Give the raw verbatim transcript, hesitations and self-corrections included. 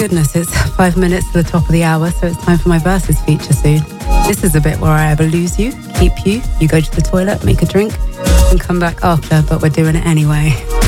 goodness, it's five minutes to the top of the hour, so it's time for my Versus feature soon. This is a bit where I either lose you, keep you, you go to the toilet, make a drink, and come back after, but we're doing it anyway.